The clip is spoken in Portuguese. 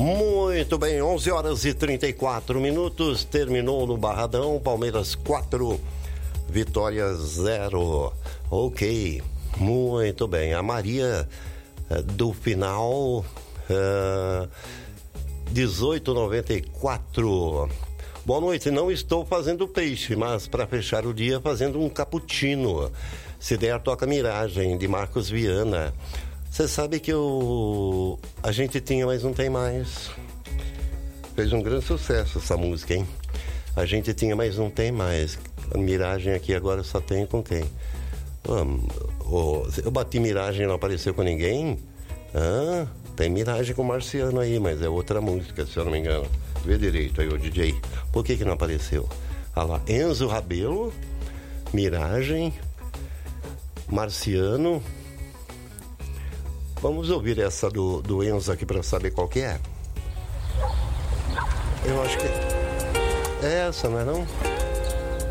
Muito bem, 11 horas e 34 minutos, terminou no Barradão, Palmeiras 4, Vitória 0. Ok, muito bem. A Maria do final 1894. Boa noite, não estou fazendo peixe, mas para fechar o dia fazendo um cappuccino. Se der, toca Miragem, de Marcos Viana. Você sabe que a gente tinha, mas não tem mais. Fez um grande sucesso essa música, hein? A gente tinha, mas não tem mais. A Miragem aqui agora só tem com quem? Eu bati Miragem e não apareceu com ninguém? Tem Miragem com o Marciano aí, mas é outra música, se eu não me engano. Vê direito aí, o DJ. Por que não apareceu? Ah lá, Enzo Rabelo, Miragem, Marciano. Vamos ouvir essa do Enzo aqui para saber qual que é. Eu acho que é essa, não é não?